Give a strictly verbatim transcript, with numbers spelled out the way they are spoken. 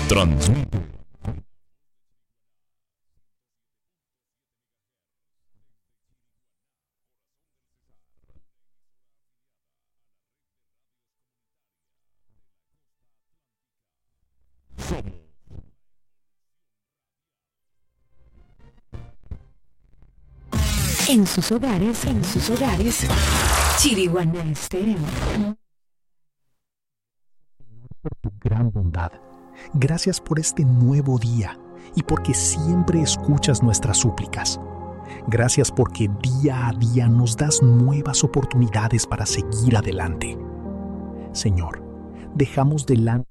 Transmite en sus hogares, en sus hogares, Chiriguaná Estéreo. Por tu gran bondad, gracias por este nuevo día y porque siempre escuchas nuestras súplicas. Gracias porque día a día nos das nuevas oportunidades para seguir adelante. Señor, dejamos delante